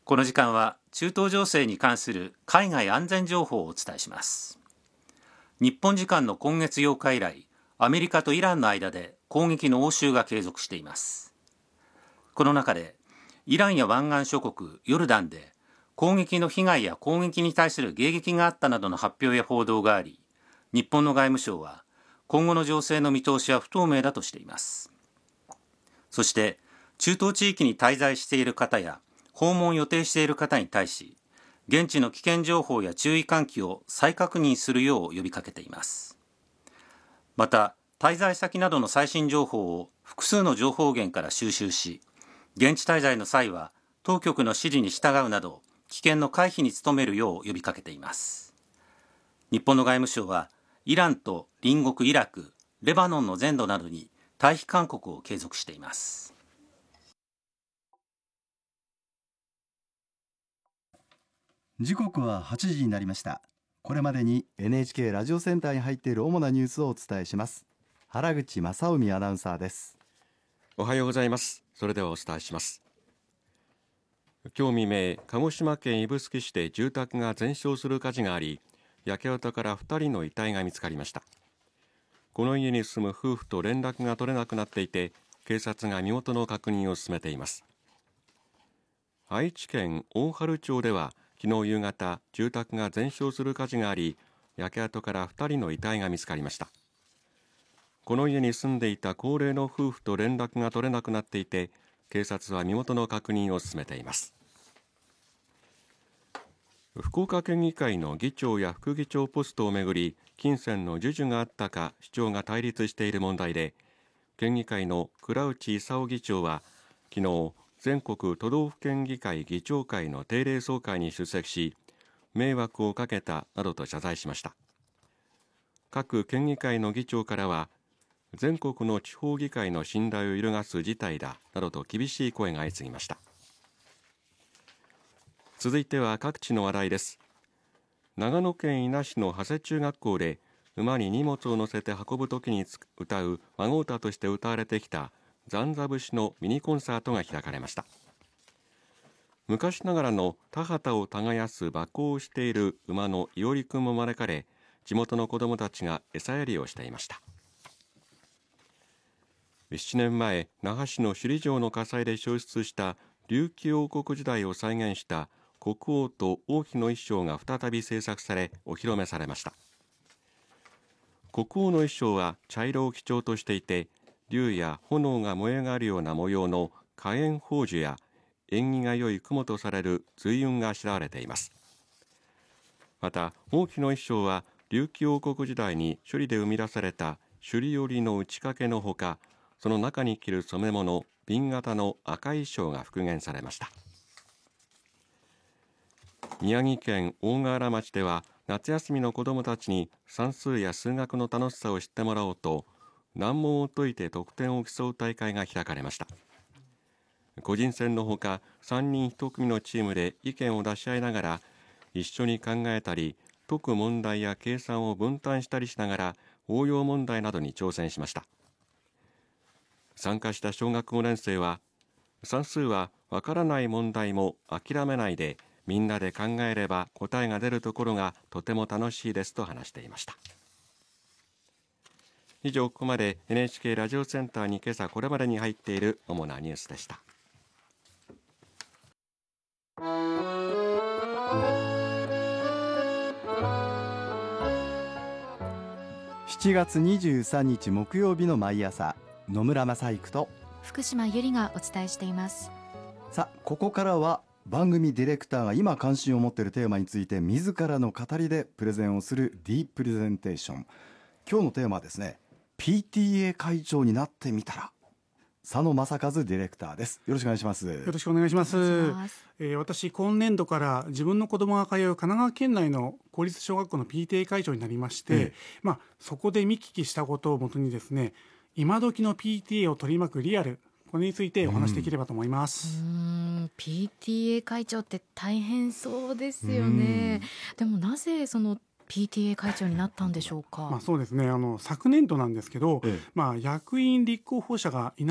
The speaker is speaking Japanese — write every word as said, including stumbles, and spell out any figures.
この時間は中東情勢に関する海外安全情報をお伝えします。日本時間の今月ようか以来、アメリカとイランの間で攻撃の応酬が継続しています。この中でイランや湾岸諸国ヨルダンで攻撃の被害や攻撃に対する迎撃があったなどの発表や報道があり、日本の外務省は今後の情勢の見通しは不透明だとしています。そして中東地域に滞在している方や訪問を予定している方に対し、現地の危険情報や注意喚起を再確認するよう呼びかけています。また、滞在先などの最新情報を複数の情報源から収集し、現地滞在の際は当局の指示に従うなど、危険の回避に努めるよう呼びかけています。日本の外務省は、イランと隣国イラク、レバノンの全土などに退避勧告を継続しています。 時刻ははちじになりました。これまでに エヌエイチケー ラジオセンターに入っている主なニュースをお伝えします。原口正臣アナウンサーです。 おはようございます。それではお伝えします。今日未明、鹿児島県指宿市で住宅が全焼する火事があり、焼け跡からふたりの遺体が見つかりました。この家に住む夫婦と連絡が取れなくなっていて、警察が身元の確認を進めています。愛知県大治町では昨日夕方、住宅が全焼する火事があり、焼け跡からふたりの遺体が見つかりました。この家に住んでいた高齢の夫婦と連絡が取れなくなっていて、警察は身元の確認を進めています。福岡県議会の議長や副議長ポストをめぐり、金銭の授受があったか主張が対立している問題で、県議会の倉内勲議長は昨日、全国都道府県議会議長会の定例総会に出席し、迷惑をかけたなどと謝罪しました。各県議会の議長からは、全国の地方議会の信頼を揺るがす事態だなどと厳しい声が相次ぎました。続いては各地の話題です。長野県伊那市の長谷中学校で、馬に荷物を乗せて運ぶときに歌う孫歌として歌われてきた残座節のミニコンサートが開かれました。昔ながらの田畑を耕す馬耕をしている馬のいおりくんも招かれ、地元の子どもたちが餌やりをしていました。ななねんまえ、那覇市の首里城の火災で焼失した琉球王国時代を再現した国王と王妃の衣装が再び制作され、お披露目されました。国王の衣装は茶色を基調としていて、竜や炎が燃え上がるような模様の火炎宝珠や縁起が良い雲とされる随雲があしらわれています。また、王妃の衣装は琉球王国時代に首里で生み出された首里織の打ち掛けのほか、その中に着る染め物、瓶型の赤い衣装が復元されました。宮城県大河原町では、夏休みの子どもたちに算数や数学の楽しさを知ってもらおうと、難問を解いて得点を競う大会が開かれました。個人戦のほか、さんにんいち組のチームで意見を出し合いながら、一緒に考えたり、解く問題や計算を分担したりしながら、応用問題などに挑戦しました。参加した小学ごねん生は、算数はわからない問題も諦めないで、みんなで考えれば答えが出るところがとても楽しいですと話していました。以上、ここまで エヌエイチケー ラジオセンターに今朝これまでに入っている主なニュースでした。 しちがつにじゅうさんにち木曜日の毎朝、野村正育と福島由里がお伝えしています。 さあ、ここからは番組ディレクターが今関心を持っているテーマについて自らの語りでプレゼンをするディープレゼンテーション。今日のテーマはですね、 ピーティーエー 会長になってみたら。佐野正和ディレクターです。よろしくお願いします。 よろしくお願いします。えー、私今年度から自分の子供が通う神奈川県内の公立小学校の ピーティーエー 会長になりまして、ええまあ、そこで見聞きしたことをもとにですね、今時の ピーティーエー を取り巻くリアル、これについてお話しできればと思います。 うーん ピーティーエー 会長って大変そうですよね。でもなぜその ピーティーエー 会長になったんでしょうか。 まあ、そうですね、あの昨年度なんですけど、ええまあ、役員立候補者がいない